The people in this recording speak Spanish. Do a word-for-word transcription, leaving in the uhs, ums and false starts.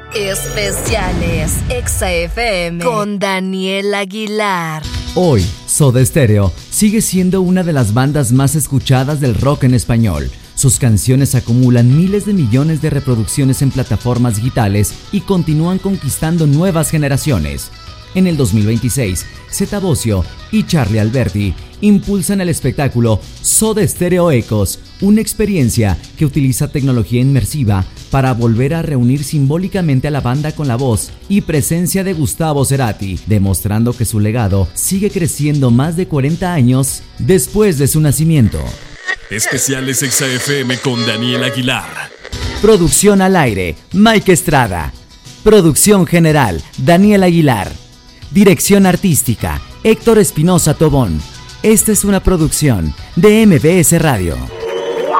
Especiales Exa F M con Daniel Aguilar. Hoy, Soda Stereo sigue siendo una de las bandas más escuchadas del rock en español. Sus canciones acumulan miles de millones de reproducciones en plataformas digitales y continúan conquistando nuevas generaciones. En el dos mil veintiséis, Zeta Bosio y Charlie Alberti impulsan el espectáculo Soda Stereo Ecos, una experiencia que utiliza tecnología inmersiva para volver a reunir simbólicamente a la banda con la voz y presencia de Gustavo Cerati, demostrando que su legado sigue creciendo más de cuarenta años después de su nacimiento. Especiales Exa F M con Daniel Aguilar. Producción al aire, Mike Estrada. Producción general, Daniel Aguilar. Dirección artística, Héctor Espinosa Tobón. Esta es una producción de M B S Radio.